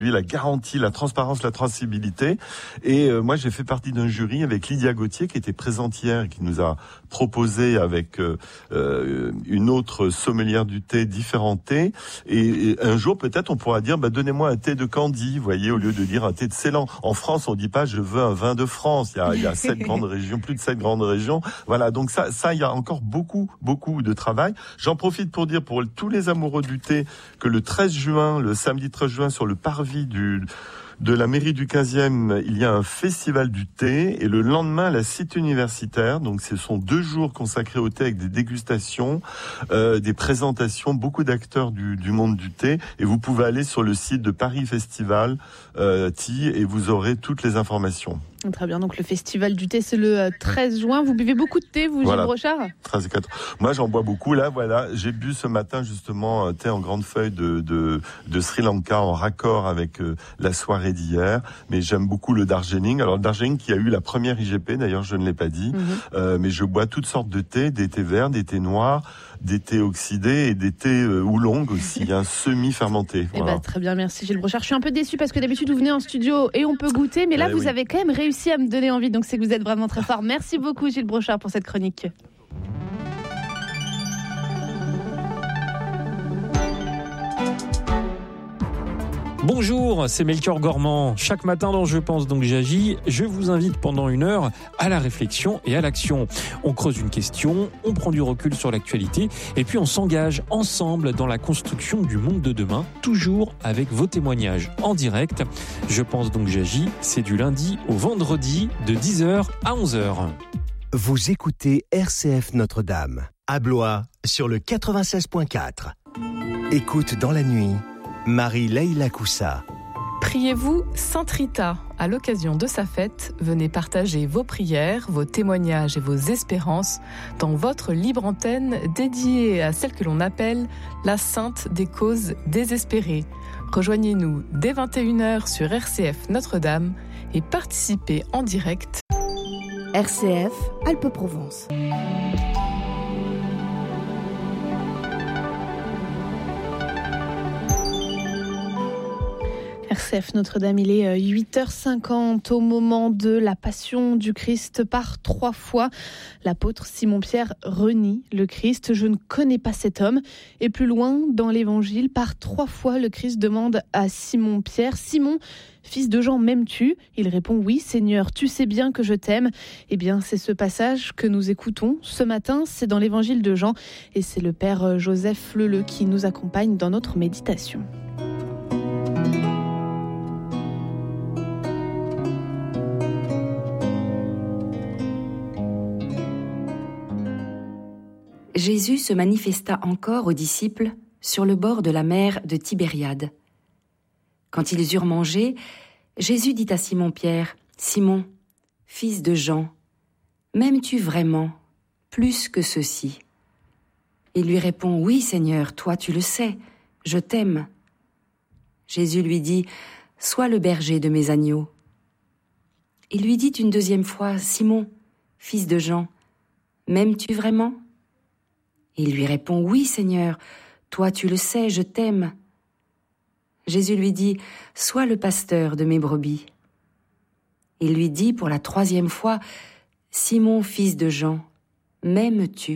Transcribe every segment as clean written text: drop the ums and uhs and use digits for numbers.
Lui, il a garanti la transparence, la traçabilité. Et moi, j'ai fait partie d'un jury avec Lydia Gauthier, qui était présente hier, et qui nous a proposé avec une autre sommelière du thé, différents thés. Et un jour, peut-être, on pourra dire, donnez-moi un thé de Candy, vous voyez, au lieu de dire un thé de Ceylan. En France, on dit pas, je veux un vin de France. Il y a 7 grandes régions, plus de 7 grandes régions. Voilà, donc ça, il y a encore beaucoup de travail. J'en profite pour dire, pour tous les amoureux du thé, que le 13 juin, le samedi 13 juin, sur le parvis de la mairie du 15e, il y a un festival du thé, et le lendemain, la cité universitaire. Donc, ce sont 2 jours consacrés au thé avec des dégustations, des présentations, beaucoup d'acteurs du monde du thé. Et vous pouvez aller sur le site de Paris Festival Tea et vous aurez toutes les informations. Très bien, donc le festival du thé, c'est le 13 juin. Vous buvez beaucoup de thé, vous, Gilles Brochard ? 13 et 4. Moi, j'en bois beaucoup. Là, voilà, j'ai bu ce matin justement un thé en grande feuille de Sri Lanka en raccord avec la soirée d'hier. Mais j'aime beaucoup le Darjeeling. Alors, le Darjeeling qui a eu la première IGP, d'ailleurs, je ne l'ai pas dit. Mais je bois toutes sortes de thés, des thés verts, des thés noirs, des thés oxydés et des thés oolong aussi, semi-fermentés. Voilà. Très bien, merci Gilles Brochard. Je suis un peu déçue parce que d'habitude, vous venez en studio et on peut goûter. Mais là, vous avez quand même réussi à me donner envie, donc c'est que vous êtes vraiment très fort. Merci beaucoup Gilles Brochard pour cette chronique. Bonjour, c'est Melchior Gormand. Chaque matin dans Je pense donc j'agis, je vous invite pendant 1 heure à la réflexion et à l'action. On creuse une question, on prend du recul sur l'actualité et puis on s'engage ensemble dans la construction du monde de demain, toujours avec vos témoignages en direct. Je pense donc j'agis, c'est du lundi au vendredi de 10h à 11h. Vous écoutez RCF Notre-Dame, à Blois sur le 96.4. Écoute dans la nuit, Marie-Leila Coussa. Priez-vous Sainte Rita. À l'occasion de sa fête, venez partager vos prières, vos témoignages et vos espérances dans votre libre antenne dédiée à celle que l'on appelle la Sainte des causes désespérées. Rejoignez-nous dès 21h sur RCF Notre-Dame et participez en direct. RCF Alpes-Provence. RCF Notre-Dame, il est 8h50 au moment de la Passion du Christ par 3 fois. L'apôtre Simon-Pierre renie le Christ. Je ne connais pas cet homme. Et plus loin dans l'Évangile, par 3 fois, le Christ demande à Simon-Pierre, Simon, fils de Jean, m'aimes-tu ? Il répond, oui, Seigneur, tu sais bien que je t'aime. Eh bien, c'est ce passage que nous écoutons ce matin. C'est dans l'Évangile de Jean. Et c'est le Père Joseph Leleu qui nous accompagne dans notre méditation. Jésus se manifesta encore aux disciples sur le bord de la mer de Tibériade. Quand ils eurent mangé, Jésus dit à Simon-Pierre, « Simon, fils de Jean, m'aimes-tu vraiment, plus que ceux-ci ?» Il lui répond, « Oui, Seigneur, toi tu le sais, je t'aime. » Jésus lui dit, « Sois le berger de mes agneaux. » Il lui dit une 2e fois, « Simon, fils de Jean, m'aimes-tu vraiment ?» Il lui répond, « Oui, Seigneur, toi tu le sais, je t'aime. » Jésus lui dit, « Sois le pasteur de mes brebis. » Il lui dit pour la 3e fois, « Simon, fils de Jean, m'aimes-tu »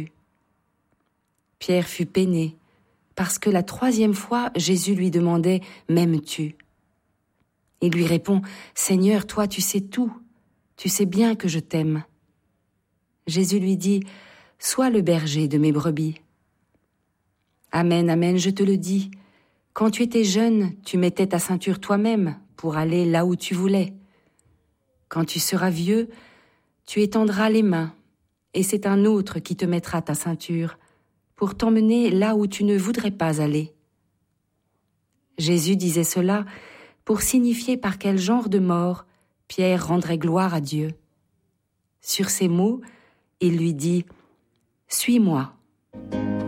Pierre fut peiné, parce que la 3e fois, Jésus lui demandait, « M'aimes-tu » Il lui répond, « Seigneur, toi tu sais tout, tu sais bien que je t'aime. » Jésus lui dit, « Sois le berger de mes brebis. » Amen, amen, je te le dis, quand tu étais jeune, tu mettais ta ceinture toi-même pour aller là où tu voulais. Quand tu seras vieux, tu étendras les mains, et c'est un autre qui te mettra ta ceinture pour t'emmener là où tu ne voudrais pas aller. Jésus disait cela pour signifier par quel genre de mort Pierre rendrait gloire à Dieu. Sur ces mots, il lui dit « Suis-moi ».